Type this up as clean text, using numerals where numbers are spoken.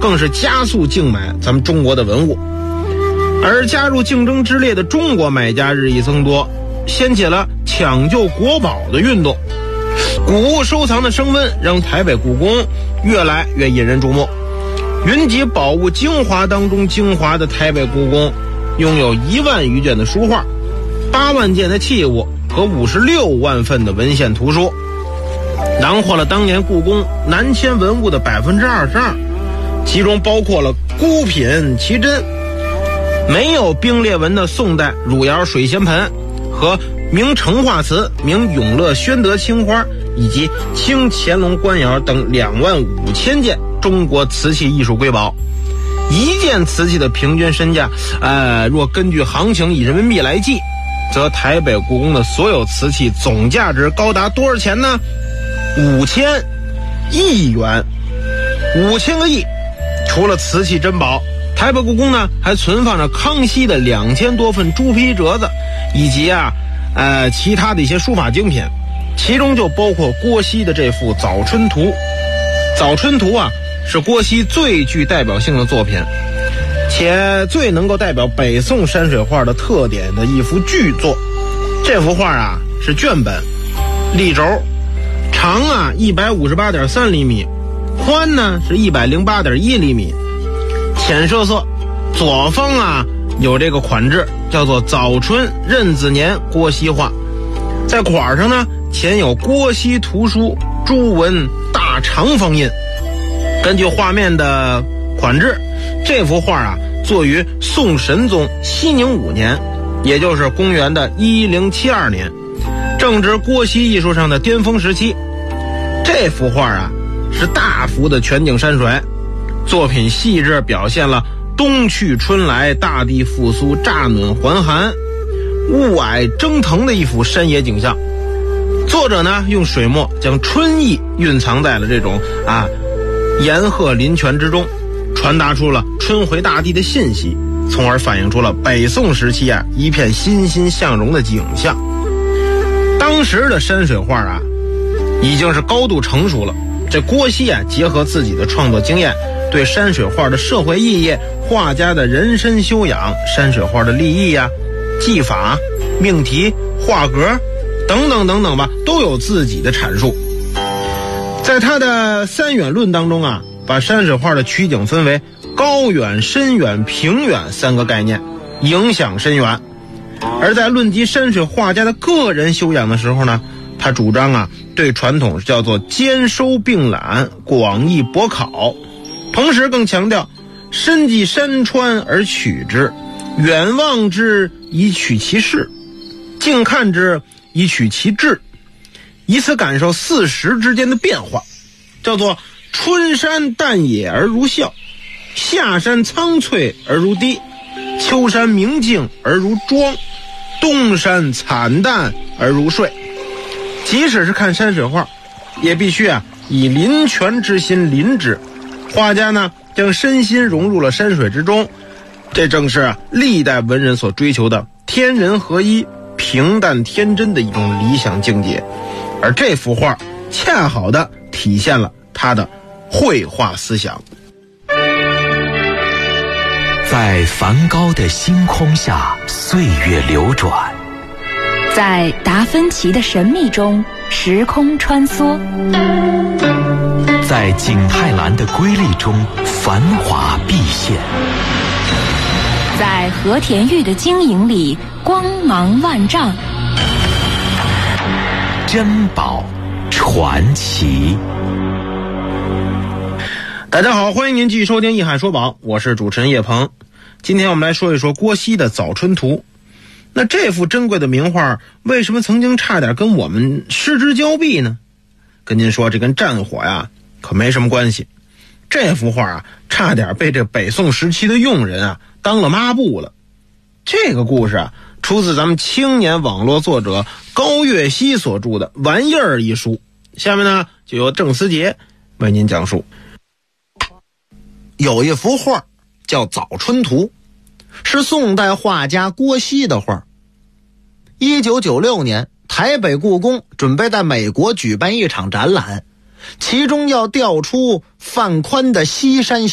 更是加速竞买咱们中国的文物。而加入竞争之列的中国买家日益增多，掀起了抢救国宝的运动。古物收藏的升温让台北故宫越来越引人注目。云集宝物精华当中精华的台北故宫，拥有1万余件的书画、8万件的器物和56万份的文献图书，囊括了当年故宫南迁文物的22%，其中包括了孤品奇珍，没有冰裂纹的宋代汝窑水仙盆和明成化瓷、明永乐宣德青花以及清乾隆官窑等25000件中国瓷器艺术瑰宝。一件瓷器的平均身价，若根据行情以人民币来计，则台北故宫的所有瓷器总价值高达多少钱呢？5000亿元，5000个亿。除了瓷器珍宝，台北故宫呢还存放着康熙的2000多份猪皮折子，以及其他的一些书法精品，其中就包括郭熙的这幅《早春图》。《早春图》是郭熙最具代表性的作品，且最能够代表北宋山水画的特点的一幅巨作。这幅画是卷本，立轴，长158.3厘米，宽呢是108.1厘米，浅色色，左方有这个款制叫做早春壬子年郭熙画，在款上呢前有郭熙图书朱文大长方印。根据画面的款制，这幅画作于宋神宗熙宁5年，也就是公元的1072年，正值郭熙艺术上的巅峰时期。这幅画是大幅的全景山水，作品细致表现了冬去春来、大地复苏、乍暖还寒、雾霭蒸腾的一幅山野景象。作者呢用水墨将春意蕴藏在了这种岩壑林泉之中，传达出了春回大地的信息，从而反映出了北宋时期一片欣欣向荣的景象。当时的山水画已经是高度成熟了，这郭熙结合自己的创作经验，对山水画的社会意义、画家的人身修养、山水画的立意技法、命题、画格等等等等吧，都有自己的阐述。在他的3远论当中把山水画的取景分为高远、深远、平远3个概念，影响深远。而在论及山水画家的个人修养的时候呢，他主张对传统叫做兼收并览、广义博考，同时更强调深记山川而取之，远望之以取其势，近看之以取其志，以此感受四时之间的变化，叫做春山淡野而如笑，夏山苍翠而如滴，秋山明净而如妆，冬山惨淡而如睡。即使是看山水画，也必须以临泉之心临之。画家呢将身心融入了山水之中，这正是历代文人所追求的天人合一、平淡天真的一种理想境界。而这幅画恰好的体现了他的绘画思想。 在梵高的星空下，岁月流转； 在达芬奇的神秘中，时空穿梭； 在景泰蓝的瑰丽中，繁华毕现； 在和田玉的晶莹里，光芒万丈。 珍宝传奇。 大家好，欢迎您继续收听《艺海说宝》，我是主持人叶鹏。今天我们来说一说郭熙的《早春图》。那这幅珍贵的名画为什么曾经差点跟我们失之交臂呢？跟您说，这跟战火可没什么关系。这幅画差点被这北宋时期的用人当了抹布了。这个故事出自咱们青年网络作者高岳熙所著的《玩意儿》一书。下面呢就由郑思杰为您讲述。 有一幅画叫《早春图》，是宋代画家郭熙的画。1996年，台北故宫准备在美国举办一场展览，其中要调出范宽的西山